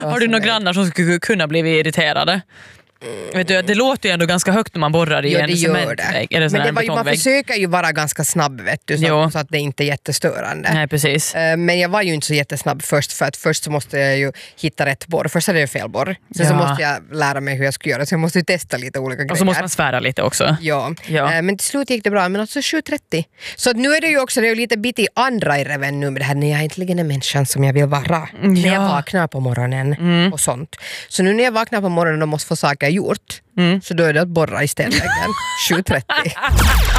Har du några grannar som skulle kunna bli irriterade? Vet du, det låter ju ändå ganska högt när man borrar i en cementvägg. Men det var ju, man försöker ju vara ganska snabb, vet du, så att det inte är jättestörande. Nej, precis. Men jag var ju inte så jättesnabb först, för att först så måste jag ju hitta rätt borr. Först hade jag fel borr. Sen så måste jag lära mig hur jag ska göra, så jag måste ju testa lite olika grejer. Och så måste man svära lite också. Ja. Men till slut gick det bra, men alltså 7.30. Så att nu är det ju också, det är ju lite bit i andra i reven nu med det här när jag äntligen är människan som jag vill vara. När jag vaknar på morgonen och sånt. Så nu när jag vaknar på morgonen och måste få saker gjort, så då är det att borra istället 7.30.